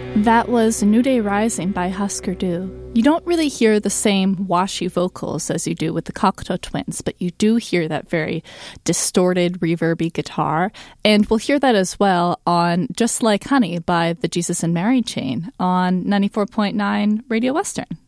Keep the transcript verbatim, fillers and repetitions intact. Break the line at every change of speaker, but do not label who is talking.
That was New Day Rising by Husker Du. You don't really hear the same washy vocals as you do with the Cocteau Twins, but you do hear that very distorted, reverby guitar. And we'll hear that as well on Just Like Honey by the Jesus and Mary Chain on ninety-four point nine Radio Western.